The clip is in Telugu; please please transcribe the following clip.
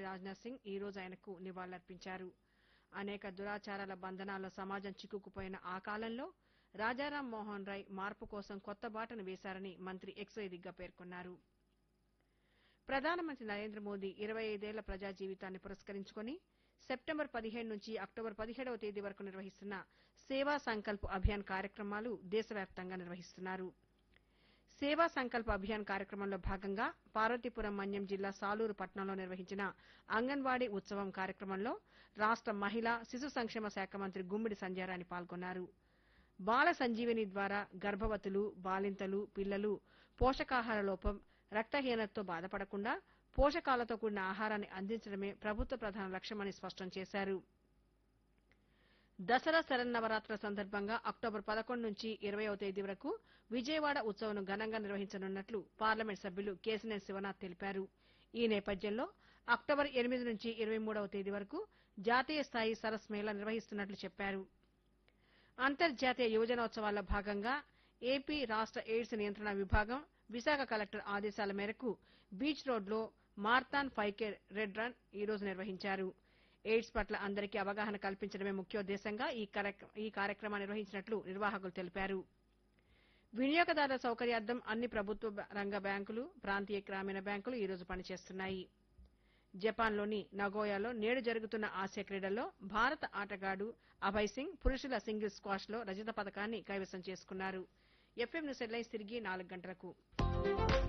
రాజ్నాథ్ సింగ్ ఈ రోజు ఆయనకు నివాళులర్పించారు. అనేక దురాచారాల బంధనాల్లో సమాజం చిక్కుకుపోయిన ఆ కాలంలో రాజారాం మోహన్ రాయ్ మార్పు కోసం కొత్త బాటను వేశారని మంత్రి ఎక్స్ వేదికగా పేర్కొన్నారు. ప్రధానమంత్రి నరేంద్ర మోదీ 25 ఏళ్ల ప్రజా జీవితాన్ని పురస్కరించుకుని సెప్టెంబర్ 15 నుంచి అక్టోబర్ 17వ తేదీ వరకు నిర్వహిస్తున్న సేవా సంకల్ప్ అభియాన్ కార్యక్రమాలు దేశవ్యాప్తంగా నిర్వహిస్తున్నారు. సేవా సంకల్ప్ అభియాన్ కార్యక్రమంలో భాగంగా పార్వతీపురం మన్యం జిల్లా సాలూరు పట్టణంలో నిర్వహించిన అంగన్వాడీ ఉత్సవం కార్యక్రమంలో రాష్ట మహిళా శిశు సంక్షేమ శాఖ మంత్రి గుమ్మిడి సంధ్యారాణి పాల్గొన్నారు. బాల సంజీవని ద్వారా గర్భవతులు, బాలింతలు, పిల్లలు పోషకాహార లోపం, రక్తహీనతతో బాధపడకుండా పోషకాలతో కూడిన ఆహారాన్ని అందించడమే ప్రభుత్వ ప్రధాన లక్ష్యమని స్పష్టం చేశారు. దసరా శరన్నవరాత్రుల సందర్భంగా అక్టోబర్ 11 నుంచి 20వ తేదీ వరకు విజయవాడ ఉత్సవ్ను ఘనంగా నిర్వహించనున్నట్లు పార్లమెంట్ సభ్యులు కేశినేని శివనాథ్ తెలిపారు. ఈ నేపథ్యంలో అక్టోబర్ 8 నుంచి 23వ తేదీ వరకు జాతీయ స్థాయి సరస్ మేళా నిర్వహిస్తున్నట్లు చెప్పారు. అంతర్జాతీయ యువజనోత్సవాల్లో భాగంగా ఏపీ రాష్ట ఎయిడ్స్ నియంత్రణ విభాగం విశాఖ కలెక్టర్ ఆదేశాల మేరకు బీచ్ రోడ్లో మార్థాన్ 5K రెడ్ రన్ ఈ రోజు నిర్వహించారు. ఎయిడ్స్ పట్ల అందరికీ అవగాహన కల్పించడమే ముఖ్యోద్దేశంగా ఈ కార్యక్రమాన్ని నిర్వహించినట్లు నిర్వాహకులు తెలిపారు. వినియోగదారుల సౌకర్యార్థం అన్ని ప్రభుత్వ రంగ బ్యాంకులు, ప్రాంతీయ గ్రామీణ బ్యాంకులు ఈ రోజు పనిచేస్తున్నాయి. జపాన్లోని నగోయాలో నేడు జరుగుతున్న ఆసియా క్రీడల్లో భారత ఆటగాడు అభయ్ సింగ్ పురుషుల సింగిల్స్ స్క్వాష్లో రజత పతకాన్ని కైవసం చేసుకున్నారు. ఎఫ్ఎం న్యూస్ హెడ్లైన్స్ తిరిగి 4 గంటలకు.